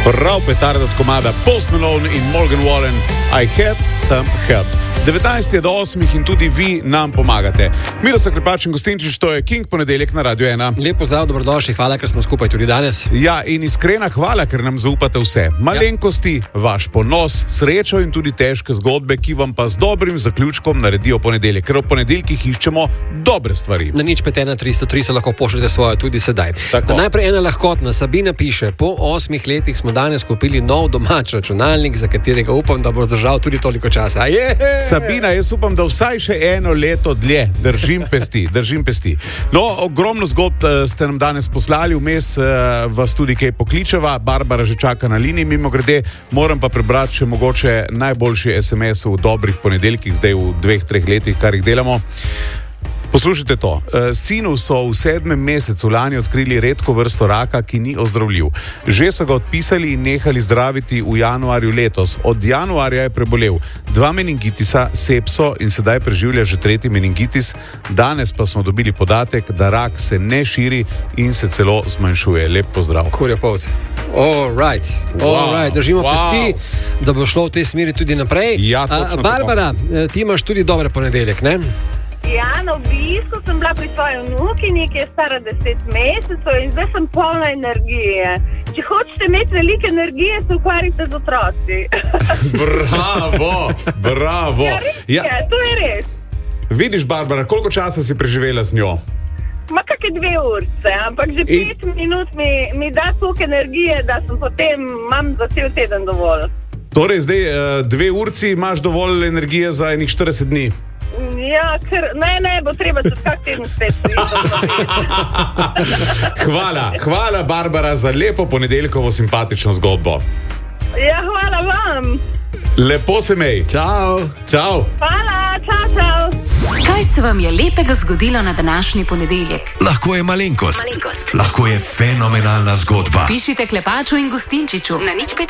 Prav petarda od komada Post Malone in Morgan Wallen, I had some help. 19 je do 8 in tudi vi nam pomagate. Miroslav Klepač in Gustinčič, to je King ponedeljek na Radio 1. Lep pozdrav, dobrodošli, hvala, ker smo skupaj tudi danes. Ja, in iskrena hvala, ker nam zaupate vse. Malenkosti, vaš ponos, srečo in tudi težke zgodbe, ki vam pa z dobrim zaključkom naredijo ponedeljek. Ker v ponedeljkih iščemo dobre stvari. Na 051 300 lahko pošljete svojo tudi sedaj. Najprej ena lahkotna. Sabina piše, po 8 letih smo danes kupili nov domač računalnik, za katerega upam, da bo zdržal tudi toliko časa. Sabina, jaz upam, da vsaj še eno leto dlje. Držim pesti. No, ogromno zgodb ste nam danes poslali, vmes vas tudi kaj pokličeva. Barbara že čaka na liniji, mimogrede. Moram pa prebrati še mogoče najboljši SMS v dobrih ponedeljkih, zdaj v 2-3 letih, kar jih delamo. Poslušajte to. Sinu so v 7. mesecu lani odkrili redko vrsto raka, ki ni ozdravljiv. Že so ga odpisali in nehali zdraviti v januarju letos. Od januarja je prebolel 2 meningitisa, sepso in sedaj preživlja že 3. meningitis. Danes pa smo dobili podatek, da rak se ne širi in se celo zmanjšuje. Lep pozdrav. Kurja poved. All right. Držimo pesti, da bo šlo v tej smeri tudi naprej. Ja, Barbara, ti imaš tudi dobre ponedeljek, ne? Ja, na obisku sem bila pri svoji vnukinji, ki je stara 10 mesecev in zdaj sem polna energije. Če hočete imeti veliko energije, se ukvarjate z otroci. Bravo. Ja, to je res. Vidiš, Barbara, koliko časa si preživela z njo? Ma kakšne 2 urce, ampak že 5 minut mi da toliko energije, da sem potem imam za cel teden dovolj. Torej, zdaj 2 urci imaš dovolj energije za enih 40 dni. Ja, ker ne, bo treba čez kak teden spet. Hvala, Barbara, za lepo ponedeljkovo simpatično zgodbo. Ja, hvala vam. Lepo se mej. Čau. Hvala, čau. Kaj se vam je lepega zgodilo na današnji ponedeljek? Lahko je malenkost. Lahko je fenomenalna zgodba. Pišite Klepaču in Gustinčiču na 051